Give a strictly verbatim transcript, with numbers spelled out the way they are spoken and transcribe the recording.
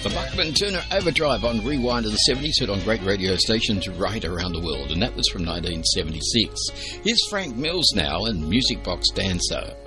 The Buckman Turner Overdrive on Rewind of the seventies, hit on great radio stations right around the world, and that was from nineteen seventy-six. Here's Frank Mills now and Music Box Dancer.